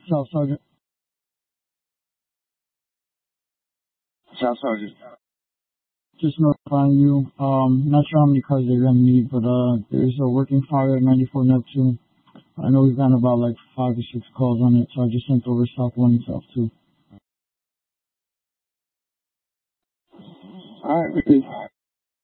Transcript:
South Sergeant. South Sergeant. Just notifying you. Not sure how many cars they're gonna need, but there's a working fire at 94 Neptune. I know we've gotten about like 5 or 6 calls on it, so I just sent over South 1 and South 2. All right.